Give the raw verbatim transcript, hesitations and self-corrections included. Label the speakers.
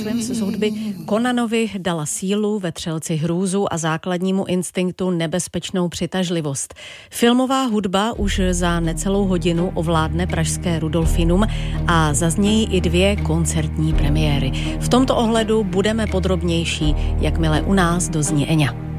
Speaker 1: Swims z hudby Conanovi dala sílu, vetřelci hrůzu a základnímu instinktu nebezpečnou přitažlivost. Filmová hudba už za necelou hodinu ovládne pražské Rudolfinum a zaznějí i dvě koncertní premiéry. V tomto ohledu budeme podrobnější, jakmile u nás dozní Eňa.